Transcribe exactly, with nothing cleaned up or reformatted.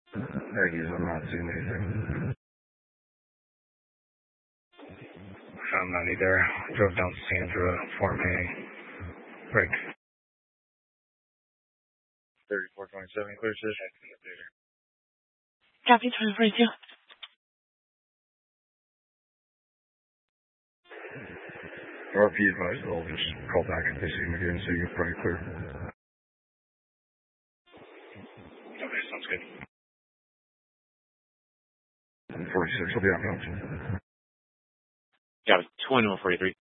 Thank you. I'm not seeing anything. I'm not either. Drove down Sandra, Fort May. Break. thirty-four twenty-seven, clear position. Copy, twenty forty-two. R P advised, I'll just call back if they see him again, so you're probably clear. Okay, sounds good. forty-six, I'll be out now. Got it, twenty-one forty-three.